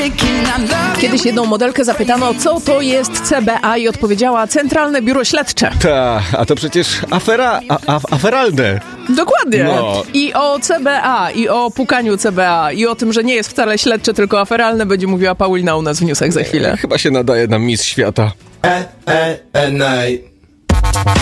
Kiedyś jedną modelkę zapytano, co to jest CBA i odpowiedziała Centralne Biuro Śledcze. A to przecież aferalne. Dokładnie. No. I o CBA, i o pukaniu CBA, i o tym, że nie jest wcale śledcze, tylko aferalne, będzie mówiła Paulina u nas w newsach za chwilę. Chyba się nadaje na Miss Świata. NA.